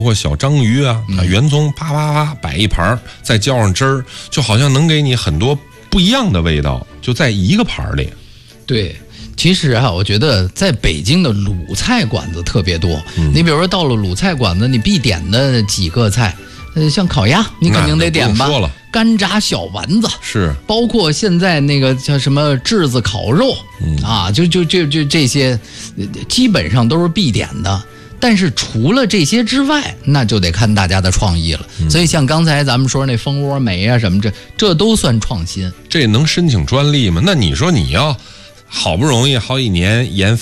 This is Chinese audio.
或小章鱼啊，圆葱啪啪啪摆一盘，再浇上汁儿，就好像能给你很多不一样的味道，就在一个盘里。 对，其实啊，我觉得在北京的鲁菜馆子特别多。你比如说到了鲁菜馆子，你必点的几个菜，像烤鸭，你肯定得点吧？ 说了， 干炸小丸子是， 包括现在那个叫什么炙子烤肉，啊，就这些，基本上都是必点的。但是除了这些之外，那就得看大家的创意了。所以像刚才咱们说那蜂窝煤啊什么，这都算创新。 这能申请专利吗？那你说你要好不容易好几年研发